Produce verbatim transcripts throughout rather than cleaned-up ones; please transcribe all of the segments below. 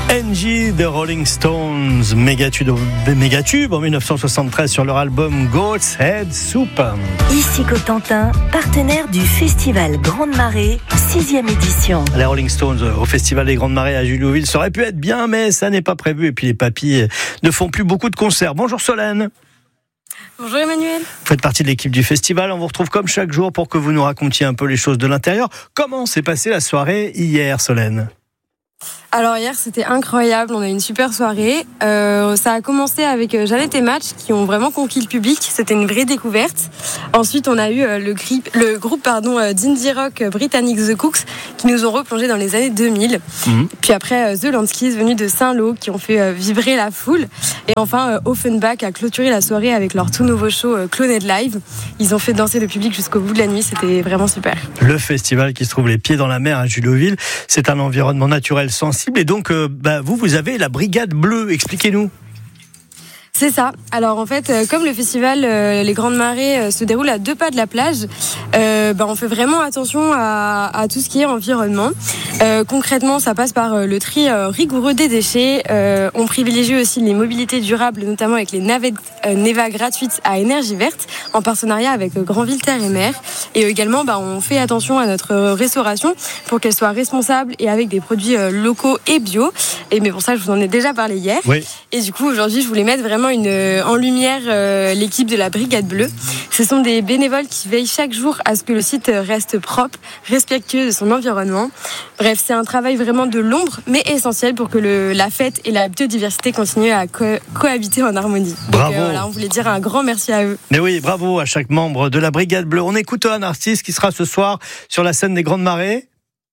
N G The Rolling Stones, mégatube, mégatube en dix-neuf cent soixante-treize sur leur album Goat's Head Soup. Ici Cotentin, partenaire du Festival Grande Marée, sixième édition. Les Rolling Stones au Festival des Grandes Marées à Jullouville, ça aurait pu être bien, mais ça n'est pas prévu. Et puis les papys ne font plus beaucoup de concerts. Bonjour Solène. Bonjour Emmanuel. Vous faites partie de l'équipe du festival. On vous retrouve comme chaque jour pour que vous nous racontiez un peu les choses de l'intérieur. Comment s'est passée la soirée hier, Solène ? Alors hier c'était incroyable, on a eu une super soirée. Euh, ça a commencé avec Jeannette et Match qui ont vraiment conquis le public, c'était une vraie découverte. Ensuite on a eu le, grip, le groupe pardon, d'indie rock britannique The Cooks qui nous ont replongé dans les années deux mille. Mmh. Puis après The Landskis venus de Saint-Lô qui ont fait vibrer la foule. Et enfin Offenbach a clôturé la soirée avec leur tout nouveau show Cloned Live. Ils ont fait danser le public jusqu'au bout de la nuit, c'était vraiment super. Le festival qui se trouve les pieds dans la mer à Jullouville, c'est un environnement naturel sensible. Et donc, euh, bah, vous, vous avez la Brigade Bleue. Expliquez-nous. C'est ça. Alors en fait, euh, comme le festival euh, Les Grandes Marées euh, se déroule à deux pas de la plage, euh, bah, on fait vraiment attention à, à tout ce qui est environnement. Euh, concrètement, ça passe par euh, le tri euh, rigoureux des déchets. Euh, on privilégie aussi les mobilités durables, notamment avec les navettes euh, Neva gratuites à énergie verte, en partenariat avec euh, Grandville Terre et Mer. Et euh, également, bah, on fait attention à notre euh, restauration pour qu'elle soit responsable et avec des produits euh, locaux et bio. Et mais pour ça, je vous en ai déjà parlé hier. Oui. Et du coup, aujourd'hui, je voulais mettre vraiment une, en lumière euh, l'équipe de la Brigade Bleue. Ce sont des bénévoles qui veillent chaque jour à ce que le site reste propre, respectueux de son environnement. Bref, c'est un travail vraiment de l'ombre, mais essentiel pour que le, la fête et la biodiversité continuent à co- cohabiter en harmonie. Bravo. Donc, euh, voilà, on voulait dire un grand merci à eux. Mais oui, bravo à chaque membre de la Brigade Bleue. On écoute un artiste qui sera ce soir sur la scène des Grandes Marées.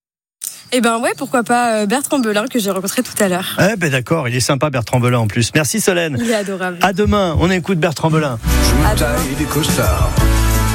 Eh ben ouais, pourquoi pas Bertrand Belin que j'ai rencontré tout à l'heure. Eh ben d'accord, il est sympa Bertrand Belin en plus. Merci Solène. Il est adorable. À demain, on écoute Bertrand Belin. Je me taille des costards.